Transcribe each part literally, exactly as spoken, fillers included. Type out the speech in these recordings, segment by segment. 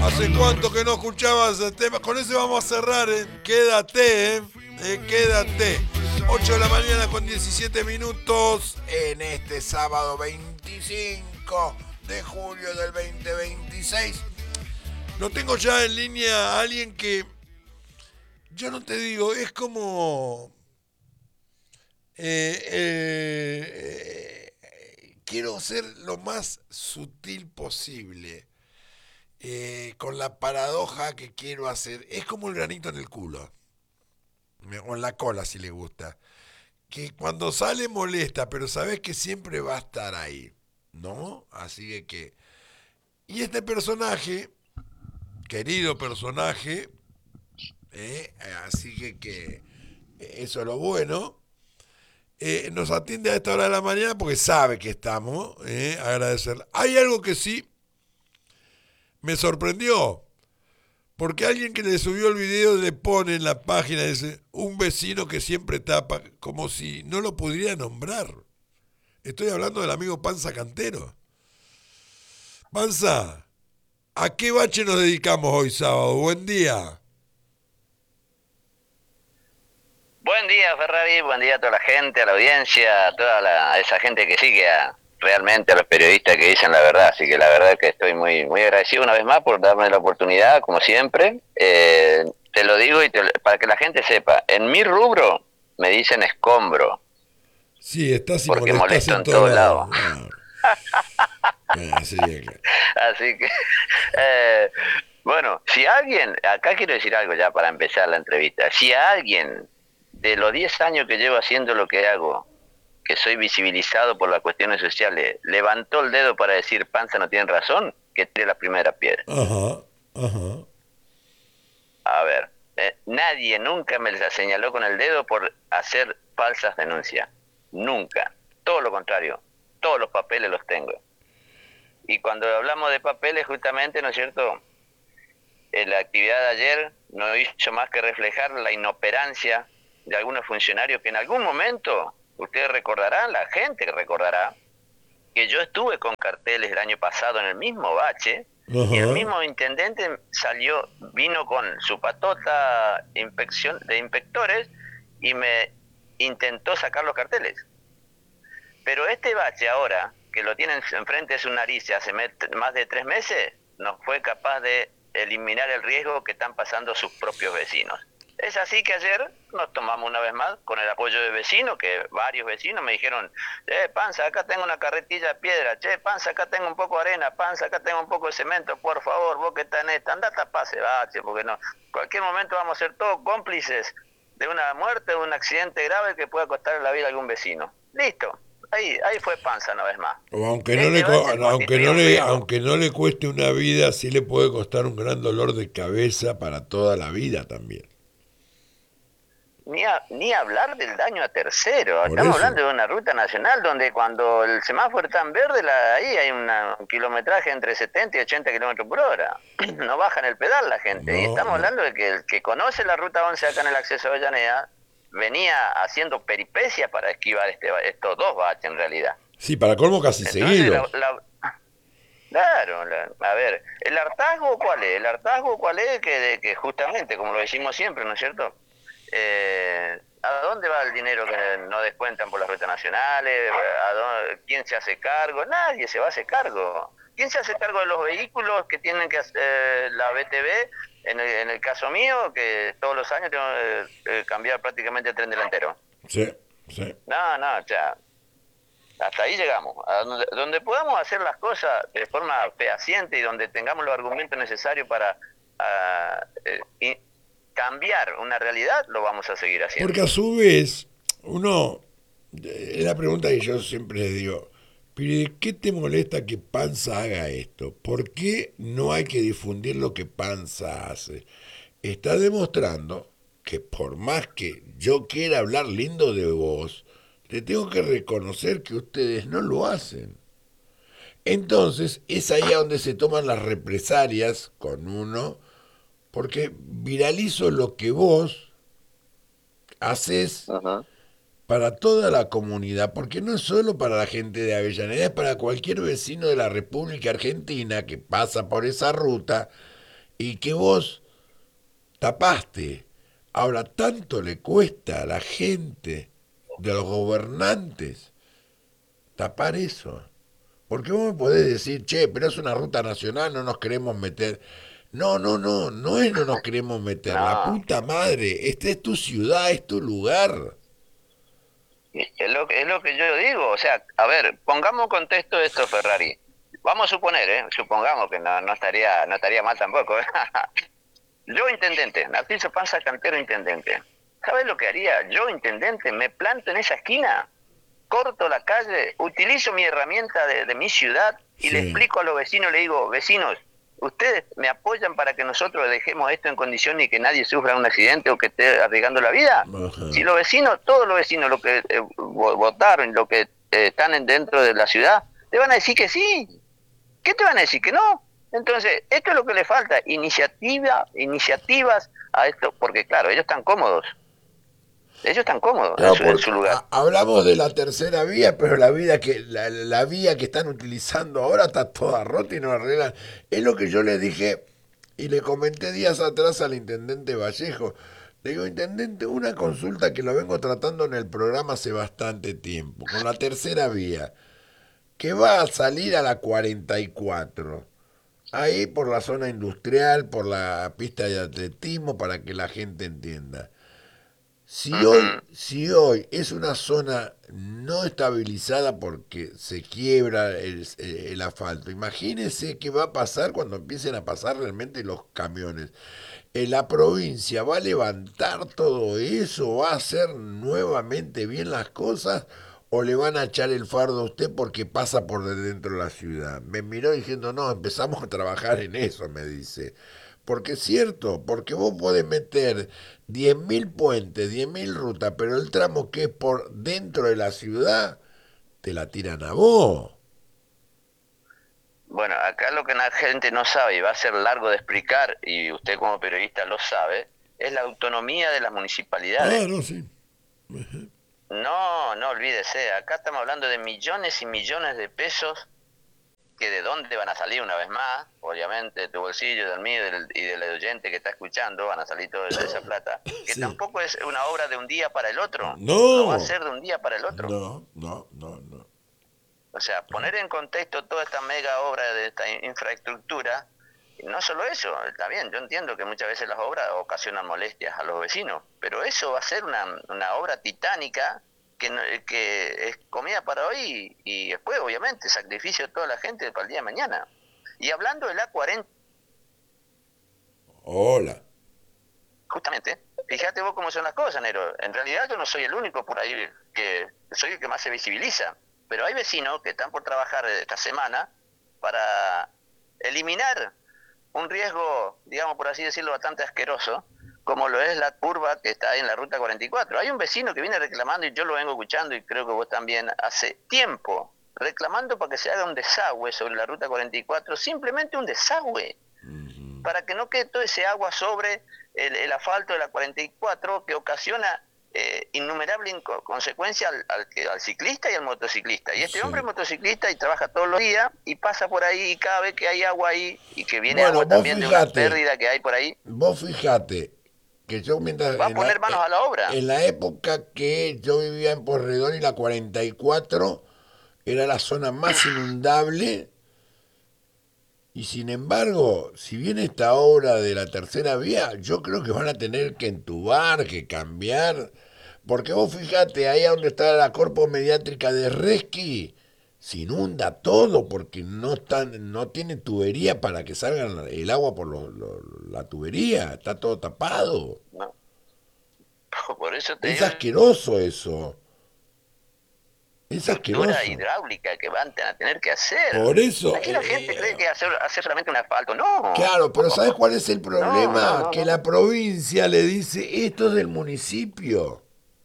Hace cuánto que no escuchabas el tema. Con ese vamos a cerrar, ¿eh? Quédate, ¿eh? Eh, quédate. ocho de la mañana con diecisiete minutos en este sábado veinticinco de julio del veinte veintiséis. Lo tengo ya en línea a alguien que, yo no te digo, es como... Eh, eh, eh, quiero ser lo más sutil posible. Eh, con la paradoja que quiero hacer. Es como el granito en el culo. O en la cola si le gusta. Que cuando sale molesta, pero sabes que siempre va a estar ahí. ¿No? Así que... Y este personaje, querido personaje, eh, así que, que eso es lo bueno, eh, nos atiende a esta hora de la mañana porque sabe que estamos, eh, agradecerle. Hay algo que sí me sorprendió. Porque alguien que le subió el video le pone en la página, dice, un vecino que siempre tapa, como si no lo pudiera nombrar. Estoy hablando del amigo Panza Cantero. Panza, ¿a qué bache nos dedicamos hoy sábado? Buen día. Buen día, Ferrari, buen día a toda la gente, a la audiencia, a toda la, esa gente que sigue a, realmente a los periodistas que dicen la verdad. Así que la verdad es que estoy muy muy agradecido una vez más por darme la oportunidad, como siempre. Eh, te lo digo y te, para que la gente sepa, en mi rubro me dicen escombro. Sí, estás y porque molestás molesto en en todos todos lados. lados. Ah, sí, claro. Así que, eh, bueno, si alguien, acá quiero decir algo ya para empezar la entrevista, si a alguien de los diez años que llevo haciendo lo que hago, que soy visibilizado por las cuestiones sociales, levantó el dedo para decir Panza no tiene razón, que tire la primera piedra. Ajá, ajá. A ver, eh, nadie nunca me la señaló con el dedo por hacer falsas denuncias. Nunca. Todo lo contrario. Todos los papeles los tengo. Y cuando hablamos de papeles, justamente, ¿no es cierto? Eh, la actividad de ayer no hizo más que reflejar la inoperancia de algunos funcionarios que en algún momento, ustedes recordarán, la gente recordará, que yo estuve con carteles el año pasado en el mismo bache, y el Ajá. mismo intendente salió, vino con su patota inspección de inspectores y me intentó sacar los carteles. Pero este bache ahora, que lo tienen enfrente de su nariz hace más de tres meses, no fue capaz de eliminar el riesgo que están pasando sus propios vecinos. Es así que ayer nos tomamos una vez más con el apoyo de vecinos, que varios vecinos me dijeron, che, Panza, acá tengo una carretilla de piedra, che, Panza, acá tengo un poco de arena, Panza, acá tengo un poco de cemento, por favor, vos que estás en esta, andá a tapar ese bache, porque no, en cualquier momento vamos a ser todos cómplices de una muerte, de un accidente grave que pueda costar la vida a algún vecino. Listo. Ahí, ahí fue Panza una vez más. O aunque no Este le co- bache aunque constituye no un le riesgo. aunque no le cueste una vida, sí le puede costar un gran dolor de cabeza para toda la vida también. Ni, a, ni hablar del daño a terceros. Por Estamos eso. hablando de una ruta nacional donde cuando el semáforo está en verde, la, ahí hay una, un kilometraje entre setenta y ochenta kilómetros por hora. No bajan el pedal la gente. Y No, estamos no. hablando de que el que conoce la ruta once acá en el acceso a Avellaneda venía haciendo peripecias para esquivar este, estos dos baches en realidad. Sí, para colmo casi Entonces, la, seguidos. la, claro, la, a ver, ¿el hartazgo cuál es? El hartazgo cuál es que, de, que justamente, como lo decimos siempre, ¿no es cierto? Eh, ¿A dónde va el dinero que no descuentan por las rutas nacionales? ¿A dónde, ¿Quién se hace cargo? Nadie se va a hacer cargo. ¿Quién se hace cargo de los vehículos que tienen que hacer eh, la B T V? En el, en el caso mío, que todos los años tengo que eh, cambiar prácticamente el tren delantero. Sí, sí. No, no, o sea, hasta ahí llegamos. A donde, donde podamos hacer las cosas de forma fehaciente y donde tengamos los argumentos necesarios para uh, eh, cambiar una realidad, lo vamos a seguir haciendo. Porque a su vez, uno, es la pregunta que yo siempre le digo, pero ¿de qué te molesta que Panza haga esto? ¿Por qué no hay que difundir lo que Panza hace? Está demostrando que por más que yo quiera hablar lindo de vos, le tengo que reconocer que ustedes no lo hacen. Entonces, es ahí a donde se toman las represalias con uno, porque viralizo lo que vos haces Uh-huh. para toda la comunidad, porque no es solo para la gente de Avellaneda, es para cualquier vecino de la República Argentina que pasa por esa ruta y que vos tapaste. Ahora, tanto le cuesta a la gente de los gobernantes tapar eso. Porque vos me podés decir, che, pero es una ruta nacional, no nos queremos meter. No, no, no, no es no nos queremos meter. La No, puta madre, esta es tu ciudad, es tu lugar. es lo, que- es lo que yo digo. O sea, a ver, pongamos en contexto esto, Ferrari. Vamos a suponer, ¿eh? Supongamos que no, no estaría no estaría mal tampoco. Yo, intendente, Narciso Panza Cantero, intendente. ¿Sabes lo que haría? Yo, intendente, me planto en esa esquina, corto la calle, utilizo mi herramienta de, de mi ciudad y le Sí. explico a los vecinos, le digo, vecinos, ustedes me apoyan para que nosotros dejemos esto en condiciones y que nadie sufra un accidente o que esté arriesgando la vida. Si Ajá. los vecinos, todos los vecinos, los que eh, votaron, los que eh, están en- dentro de la ciudad, te van a decir que sí. ¿Qué te van a decir que no? Entonces, esto es lo que le falta, iniciativa, iniciativas a esto, porque claro, ellos están cómodos, ellos están cómodos en No, su, en porque su lugar. a- hablamos de la tercera vía, pero la vida que la, la vía que están utilizando ahora está toda rota y no arreglan. Es lo que yo le dije y le comenté días atrás al intendente Vallejo. Le digo, intendente, una consulta que lo vengo tratando en el programa hace bastante tiempo, con la tercera vía, que va a salir a la cuarenta y cuatro. Ahí por la zona industrial, por la pista de atletismo, para que la gente entienda. Si hoy, Ujú. si hoy es una zona no estabilizada porque se quiebra el, el asfalto, imagínense qué va a pasar cuando empiecen a pasar realmente los camiones. Eh, La provincia va a levantar todo eso, va a hacer nuevamente bien las cosas o le van a echar el fardo a usted porque pasa por de dentro de la ciudad. Me miró diciendo, no, empezamos a trabajar en eso, me dice. Porque es cierto, porque vos podés meter diez mil puentes, diez mil rutas, pero el tramo que es por dentro de la ciudad, te la tiran a vos. Bueno, acá lo que la gente no sabe y va a ser largo de explicar, y usted como periodista lo sabe, es la autonomía de las Ah, municipalidades. no, sí. No, no olvídese, acá estamos hablando de millones y millones de pesos que de dónde van a salir una vez más, obviamente, de tu bolsillo, del mío y del, y del oyente que está escuchando, van a salir toda esa plata, que Sí. tampoco es una obra de un día para el otro, no va a No, ser de un día para el otro. no, no, no, no. O sea, poner en contexto toda esta mega obra de esta infraestructura, y no solo eso, está bien, yo entiendo que muchas veces las obras ocasionan molestias a los vecinos, pero eso va a ser una, una obra titánica que, no- que es comida para hoy y después, obviamente, sacrificio de toda la gente para el día de mañana. Y hablando del A cuarenta, Hola. justamente, fíjate vos cómo son las cosas, Nero. En realidad yo no soy el único por ahí que soy el que más se visibiliza, pero hay vecinos que están por trabajar esta semana para eliminar un riesgo, digamos por así decirlo, bastante asqueroso, como lo es la curva que está ahí en la ruta cuarenta y cuatro. Hay un vecino que viene reclamando, y yo lo vengo escuchando, y creo que vos también, hace tiempo, reclamando para que se haga un desagüe sobre la ruta cuarenta y cuatro, simplemente un desagüe, Ujú. para que no quede todo ese agua sobre el, el asfalto de la cuarenta y cuatro que ocasiona eh, innumerable inco- consecuencia al, al, al ciclista y al motociclista. Y este hombre es Sí. motociclista y trabaja todos los días y pasa por ahí y cada vez que hay agua ahí y que viene Bueno, agua vos también de una fijate, pérdida que hay por ahí, vos fijate que yo mientras va a en la, poner manos a la obra. en la época que yo vivía en Porredón y la cuarenta y cuatro era la zona más inundable y sin embargo, si viene esta obra de la tercera vía, yo creo que van a tener que entubar, que cambiar, porque vos fijate, ahí donde está la corpo mediátrica de Resqui, se inunda todo porque no están, no tienen tubería para que salga el agua por lo- lo- la tubería, está todo tapado. ¿No? Por eso te Es digo, asqueroso eso, es estructura asqueroso. hidráulica que van a tener que hacer. Por eso, Aquí la gente eh, cree que hacer, hacer solamente un asfalto. No, claro, pero ¿sabes cuál es el no, no, problema? no, Que no. la provincia le dice, esto es del municipio.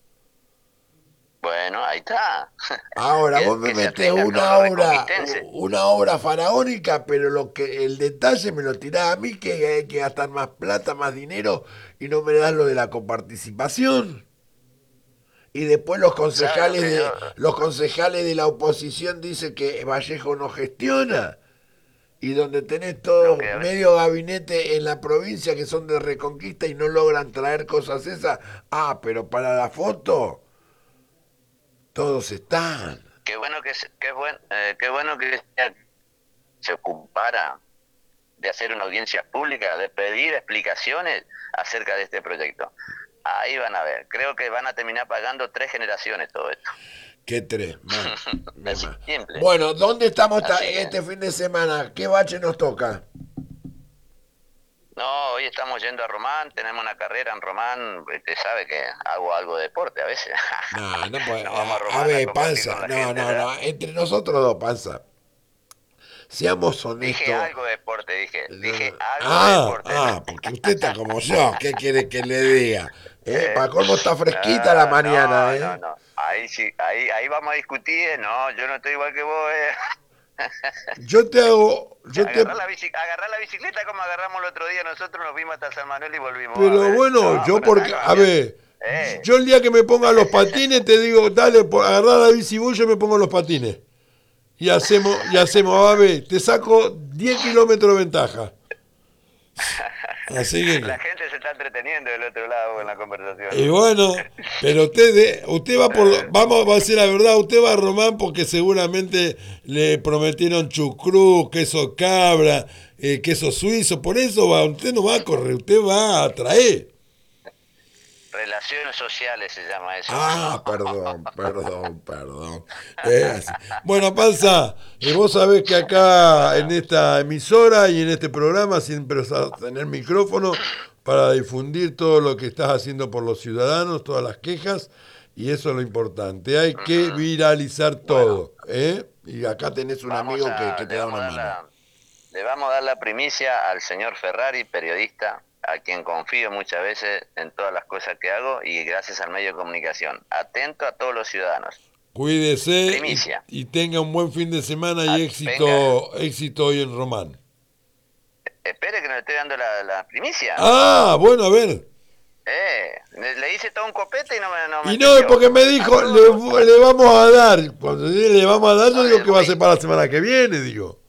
Bueno, ahí está. Ahora, vos que, me que se metés atenga a todos una los obra, reconquistenses. una obra faraónica, pero lo que el detalle me lo tirás a mí, que hay que gastar más plata, más dinero, y no me das lo de la coparticipación. Y después los ¿Sabe lo concejales que yo? de los concejales de la oposición dicen que Vallejo no gestiona. y donde tenés No todo queda bien. medio gabinete en la provincia que son de Reconquista y no logran traer cosas esas. Ah, pero para la foto, todos están. Qué bueno que, se- qué buen, eh, qué bueno que se ocupara de hacer una audiencia pública, de pedir explicaciones acerca de este proyecto. Ahí van a ver, creo que van a terminar pagando tres generaciones todo esto. ¿Qué tres? Más. De Así más. simple. Bueno, ¿dónde estamos esta- Así que, este fin de semana? ¿Qué bache nos toca? no, hoy estamos yendo a Román, tenemos una carrera en Román, usted sabe que hago algo de deporte a veces. No, no puede. Nos vamos a A Román a ver, compartir con panza. la No, gente no, allá. no. Entre nosotros dos, panza. Seamos Dije honestos. algo de deporte, dije, No, dije no. algo de Ah, deporte. ah, porque usted está como yo. ¿Qué quiere que le diga? ¿Eh? Eh, Para colmo está fresquita la no, mañana, no, no, ¿eh? no. Ahí sí, ahí, ahí vamos a discutir. No, yo no estoy igual que vos. Eh. Yo te hago, yo te, Agarrar la, bici, agarrar la bicicleta como agarramos el otro día. Nosotros nos fuimos hasta San Manuel y volvimos. A pero ver, bueno, no, yo pero porque, está a cambiando. ver, Eh. yo el día que me ponga los patines te digo, dale, por agarrar la bici vos, yo me pongo los patines. Y hacemos, y hacemos, a ver, te saco diez kilómetros de ventaja. Así que, La gente se está entreteniendo del otro lado con la conversación. y bueno, pero usted, de- usted va por, lo- vamos a decir la verdad, usted va a Román porque seguramente le prometieron chucrú, queso cabra, eh, queso suizo, por eso va, usted no va a correr, usted va a traer. Relaciones sociales se llama eso. Ah, perdón, perdón, perdón. Es así. Bueno, Panza, y vos sabés que acá en esta emisora y en este programa siempre vas a tener micrófono para difundir todo lo que estás haciendo por los ciudadanos, todas las quejas, y eso es lo importante. Hay que viralizar todo, ¿eh? Y acá tenés un Vamos amigo que, a, que te le, da vamos a una dar mano. la, le vamos a dar la primicia al señor Ferrari, periodista, a quien confío muchas veces en todas las cosas que hago y gracias al medio de comunicación. Atento a todos los ciudadanos. Cuídese y, Primicia. y tenga un buen fin de semana y Ah, éxito, éxito hoy en Román. Espere que no le estoy dando la, la primicia. Ah, bueno, a ver. Eh, le, le hice todo un copete y no me, no me Y no, entendió. porque me dijo, A todos los- le, le vamos a dar. Cuando diga le vamos a dar, yo No, digo le que va a voy- ser para la semana que viene, digo.